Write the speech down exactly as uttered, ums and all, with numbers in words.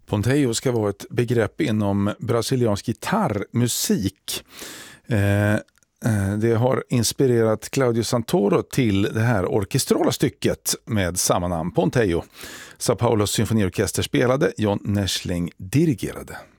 Ponteio ska vara ett begrepp inom brasiliansk gitarrmusik. Eh, det har inspirerat Claudio Santoro till det här orkestrala stycket med samma namn, Ponteio. São Paulos symfoniorkester spelade, John Näschling dirigerade.